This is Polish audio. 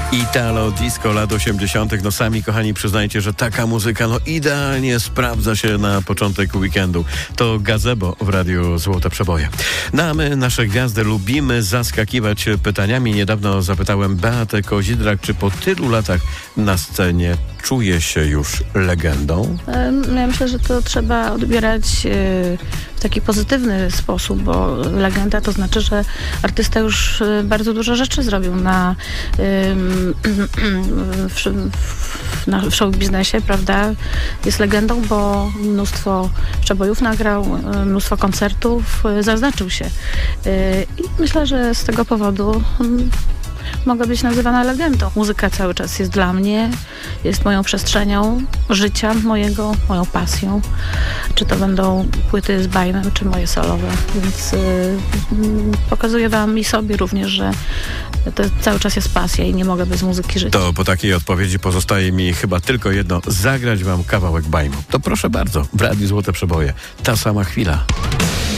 Italo disco lat 80. No sami, kochani, przyznajcie, że taka muzyka idealnie sprawdza się na początek weekendu. To Gazebo w Radiu Złote Przeboje. No a my, nasze gwiazdy, lubimy zaskakiwać pytaniami. Niedawno zapytałem Beatę Kozidrak, czy po tylu latach na scenie czuje się już legendą? Ja myślę, że to trzeba odbierać w taki pozytywny sposób, bo legenda to znaczy, że artysta już bardzo dużo rzeczy zrobił w show biznesie, prawda? Jest legendą, bo mnóstwo przebojów nagrał, mnóstwo koncertów, zaznaczył się. I myślę, że z tego powodu mogę być nazywana legendą. Muzyka cały czas jest dla mnie, jest moją przestrzenią życia mojego, moją pasją. Czy to będą płyty z Bajmem, czy moje solowe. Więc pokazuję wam i sobie również, że to cały czas jest pasja i nie mogę bez muzyki żyć. To po takiej odpowiedzi pozostaje mi chyba tylko jedno: zagrać wam kawałek Bajmu. To proszę bardzo, w Radiu Złote Przeboje. Ta sama chwila.